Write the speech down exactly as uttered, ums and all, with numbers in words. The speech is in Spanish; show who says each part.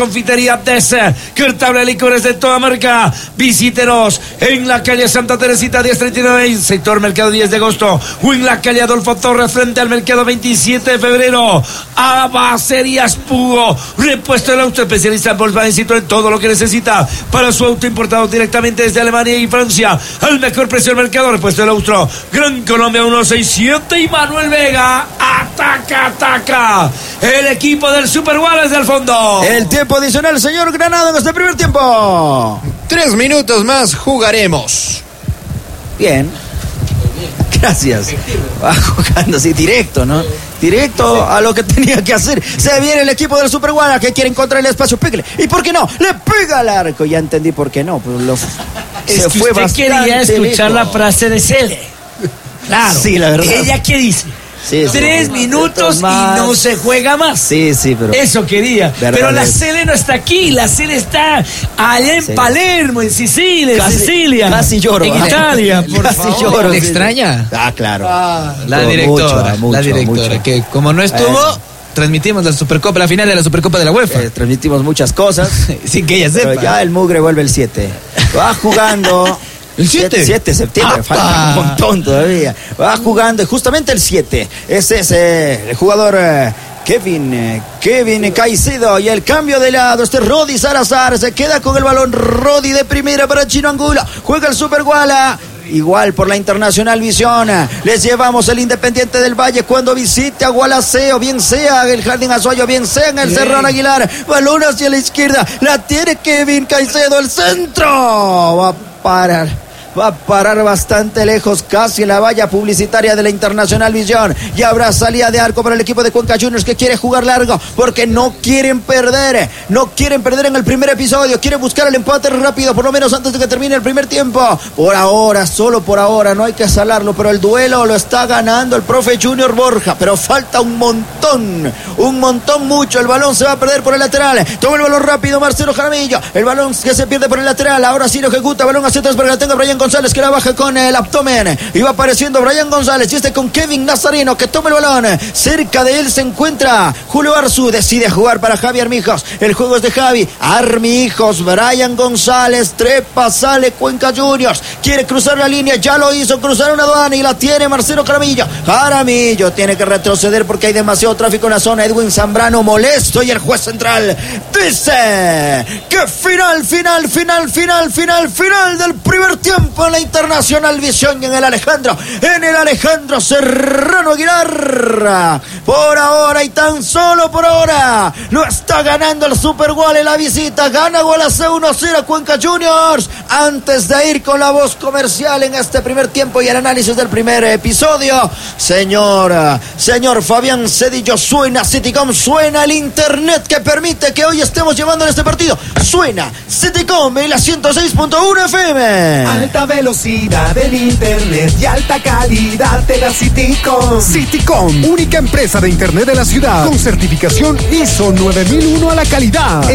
Speaker 1: Confitería Tessa, Cartable Licores de toda marca. Visítenos en la calle Santa Teresita diez treinta y nueve, sector Mercado diez de agosto, o en la calle Adolfo Torres frente al Mercado veintisiete de febrero. Abacerías Pugo, repuesto del auto, especialista en Volkswagen, en todo lo que necesita para su auto importado directamente desde Alemania y Francia al mejor precio del mercado. Repuesto del auto, Gran Colombia ciento sesenta y siete y Manuel Vega. Ataca, ataca el equipo del Super Wallace del fondo.
Speaker 2: El tiempo adicional, señor Granado, en este primer tiempo.
Speaker 3: Tres minutos más jugaremos.
Speaker 2: Bien. Gracias. Va jugando así directo, ¿no? Directo a lo que tenía que hacer. Se viene el equipo del Super Wallace que quiere encontrar el espacio. Pégale. ¿Y por qué no? Le pega al arco. Ya entendí por qué no. Pues lo,
Speaker 1: es
Speaker 2: se
Speaker 1: que
Speaker 2: fue
Speaker 1: usted
Speaker 2: bastante
Speaker 1: quería escuchar
Speaker 2: lejos.
Speaker 1: la frase de Cele. Claro.
Speaker 2: Sí, la verdad.
Speaker 1: ¿Ella qué dice?
Speaker 2: Sí,
Speaker 1: Tres
Speaker 2: sí,
Speaker 1: minutos y no se juega más.
Speaker 2: Sí, sí, pero...
Speaker 1: Eso quería. Pero la Cele no está aquí. La Cele está allá en sí. Palermo, en Sicilia,
Speaker 2: casi,
Speaker 1: en Sicilia.
Speaker 2: Casi lloro.
Speaker 1: En Italia, por
Speaker 2: casi
Speaker 1: favor.
Speaker 2: lloro.
Speaker 4: ¿Le extraña?
Speaker 2: Ah, claro.
Speaker 4: Ah, la directora. Mucho, mucho, la directora. Mucho. Que como no estuvo... Eh. Transmitimos la Supercopa, la final de la Supercopa de la UEFA.
Speaker 2: Eh, transmitimos muchas cosas.
Speaker 4: Sin que ella sepa.
Speaker 2: Pero ya el mugre vuelve el siete. Va jugando...
Speaker 4: ¿El siete?
Speaker 2: siete de septiembre,
Speaker 4: ¡Apa!
Speaker 2: falta un montón todavía. Va jugando justamente el siete. Ese es eh, el jugador eh, Kevin, eh, Kevin Caicedo. Y el cambio de lado, este Rodi Salazar. Se queda con el balón Rodi de primera para Chino Angulo. Juega el Super Guala. Igual por la Internacional Visión. Les llevamos el Independiente del Valle cuando visite a Gualaceo, bien sea el Jardín Azuayo, bien sea en el sí. Cerrón Aguilar. Balón hacia la izquierda. La tiene Kevin Caicedo, el centro. Va a parar. Va a parar bastante lejos, casi en la valla publicitaria de la Internacional Visión. Y habrá salida de arco para el equipo de Cuenca Juniors que quiere jugar largo porque no quieren perder. No quieren perder en el primer episodio. Quieren buscar el empate rápido, por lo menos antes de que termine el primer tiempo. Por ahora, solo por ahora, no hay que salarlo, pero el duelo lo está ganando el profe Junior Borja. Pero falta un montón, un montón mucho. El balón se va a perder por el lateral. Toma el balón rápido Marcelo Jaramillo. El balón que se pierde por el lateral. Ahora sí lo ejecuta. Balón hacia atrás para que la tenga Brian González, que la baja con el abdomen. Y va apareciendo Brian González. Y este con Kevin Nazareno, que toma el balón. Cerca de él se encuentra Julio Arzu. Decide jugar para Javi Armijos. El juego es de Javi Armijos. Brian González trepa, sale Cuenca Juniors. Quiere cruzar la línea. Ya lo hizo. Cruzar una aduana y la tiene Marcelo Jaramillo. Jaramillo tiene que retroceder porque hay demasiado tráfico en la zona. Edwin Zambrano molesto. Y el juez central dice que final, final, final, final, final, final del primer tiempo en la Internacional Visión y en el Alejandro, en el Alejandro Serrano Aguilar. Por ahora y tan solo por ahora lo está ganando el Super Guale la visita. Gana Gualaceo uno cero Cuenca Juniors. Antes de ir con la voz comercial en este primer tiempo y el análisis del primer episodio, señor, señor Fabián Cedillo, suena Citycom, suena el internet que permite que hoy estemos llevando en este partido. Suena Citycom en la ciento seis punto uno F M.
Speaker 5: Alta velocidad del internet y alta calidad de la Citycom.
Speaker 6: Citycom, única empresa de internet de la ciudad con certificación I S O nueve mil uno a la calidad.